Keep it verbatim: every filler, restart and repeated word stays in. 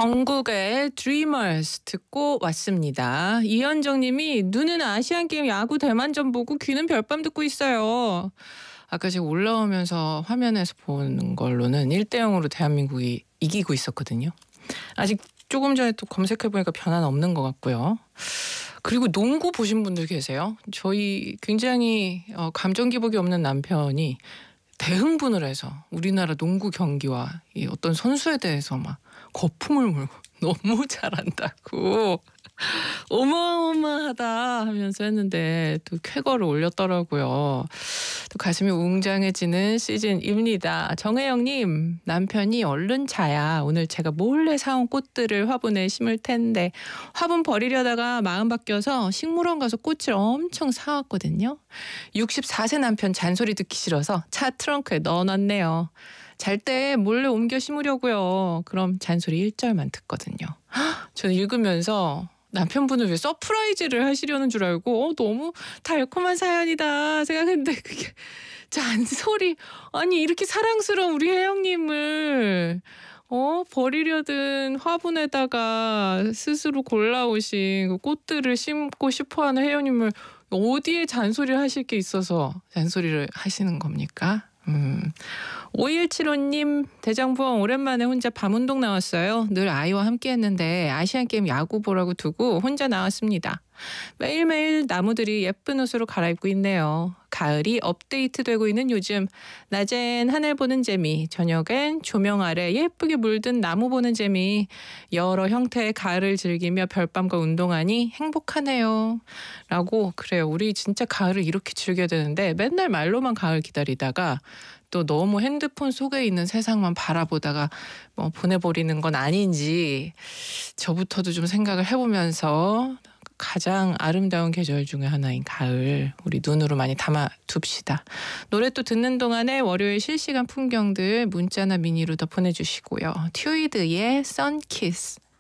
정국의 Dreamers 듣고 왔습니다. 이현정 님이 눈은 아시안게임 야구 대만전 보고 귀는 별밤 듣고 있어요. 아까 제가 올라오면서 화면에서 보는 걸로는 일 대 영으로 대한민국이 이기고 있었거든요. 아직 조금 전에 또 검색해보니까 변화는 없는 것 같고요. 그리고 농구 보신 분들 계세요? 저희 굉장히 어, 감정 기복이 없는 남편이 대흥분을 해서 우리나라 농구 경기와 이 어떤 선수에 대해서 막 거품을 물고 너무 잘한다고 어마어마하다 하면서 했는데 또 쾌거를 올렸더라고요. 또 가슴이 웅장해지는 시즌입니다. 정혜영님, 남편이 얼른 자야 오늘 제가 몰래 사온 꽃들을 화분에 심을 텐데 화분 버리려다가 마음 바뀌어서 식물원 가서 꽃을 엄청 사왔거든요. 육십사 세 남편 잔소리 듣기 싫어서 차 트렁크에 넣어놨네요. 잘 때 몰래 옮겨 심으려고요. 그럼 잔소리 일 절만 듣거든요. 저는 읽으면서 남편분을 왜 서프라이즈를 하시려는 줄 알고 어, 너무 달콤한 사연이다 생각했는데 그게 잔소리. 아니 이렇게 사랑스러운 우리 혜영님을 어 버리려던 화분에다가 스스로 골라오신 그 꽃들을 심고 싶어하는 혜영님을 어디에 잔소리를 하실 게 있어서 잔소리를 하시는 겁니까? 음. 오일칠오 님, 대장부엉 오랜만에 혼자 밤운동 나왔어요. 늘 아이와 함께 했는데 아시안게임 야구 보라고 두고 혼자 나왔습니다. 매일매일 나무들이 예쁜 옷으로 갈아입고 있네요. 가을이 업데이트되고 있는 요즘 낮엔 하늘 보는 재미, 저녁엔 조명 아래 예쁘게 물든 나무 보는 재미, 여러 형태의 가을을 즐기며 별밤과 운동하니 행복하네요. 라고. 그래요. 우리 진짜 가을을 이렇게 즐겨야 되는데 맨날 말로만 가을 기다리다가 또 너무 핸드폰 속에 있는 세상만 바라보다가 뭐 보내버리는 건 아닌지 저부터도 좀 생각을 해보면서 가장 아름다운 계절 중에 하나인 가을 우리 눈으로 많이 담아둡시다. 노래 또 듣는 동안에 월요일 실시간 풍경들 문자나 미니로 더 보내주시고요. 튜이드의 선키스.